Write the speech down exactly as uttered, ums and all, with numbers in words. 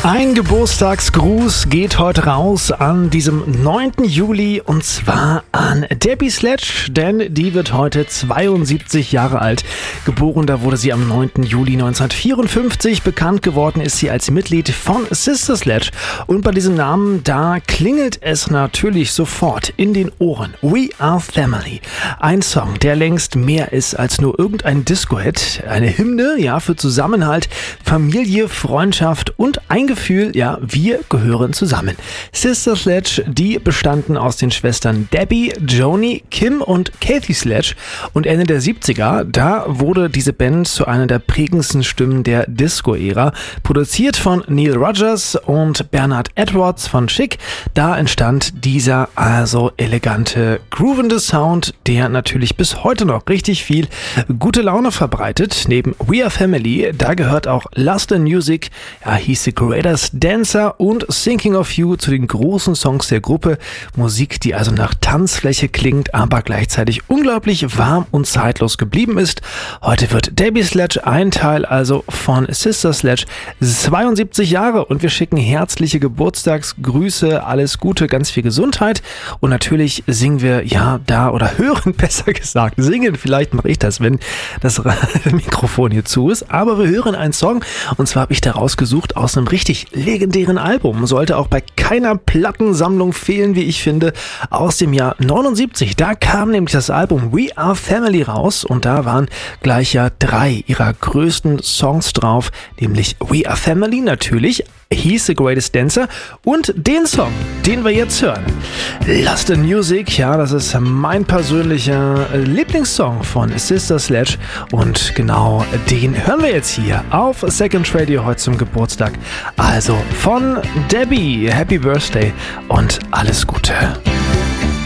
Ein Geburtstagsgruß geht heute raus an diesem neunten Juli und zwar an Debbie Sledge, denn die wird heute zweiundsiebzig Jahre alt. Geboren, da wurde sie am neunten Juli neunzehnhundertvierundfünfzig. Bekannt geworden ist sie als Mitglied von Sister Sledge und bei diesem Namen, da klingelt es natürlich sofort in den Ohren. We Are Family. Ein Song, der längst mehr ist als nur irgendein Disco-Hit. Eine Hymne, ja, für Zusammenhalt, Familie, Freundschaft und ein Gefühl, ja, wir gehören zusammen. Sister Sledge, die bestanden aus den Schwestern Debbie, Joni, Kim und Kathy Sledge und Ende der siebziger, da wurde diese Band zu einer der prägendsten Stimmen der Disco-Ära, produziert von Neil Rogers und Bernard Edwards von Chic. Da entstand dieser also elegante, groovende Sound, der natürlich bis heute noch richtig viel gute Laune verbreitet. Neben We Are Family, da gehört auch Lust in Music, ja, hieß The Greatest Dancer und Thinking of You zu den großen Songs der Gruppe. Musik, die also nach Tanzfläche klingt, aber gleichzeitig unglaublich warm und zeitlos geblieben ist. Heute wird Debbie Sledge ein Teil also von Sister Sledge, zweiundsiebzig Jahre, und wir schicken herzliche Geburtstagsgrüße, alles Gute, ganz viel Gesundheit und natürlich singen wir, ja, da oder hören, besser gesagt, singen, vielleicht mache ich das, wenn das Mikrofon hier zu ist, aber wir hören einen Song und zwar habe ich da rausgesucht aus einem richtig legendären Album, sollte auch bei keiner Plattensammlung fehlen, wie ich finde, aus dem Jahr neunundsiebzig. Da kam nämlich das Album We Are Family raus und da waren gleich ja drei ihrer größten Songs drauf, nämlich We Are Family natürlich, He's the Greatest Dancer und den Song, den wir jetzt hören. Lust in Music, ja, das ist mein persönlicher Lieblingssong von Sister Sledge und genau den hören wir jetzt hier auf Second Radio heute zum Geburtstag. Also von Debbie, Happy Birthday und alles Gute.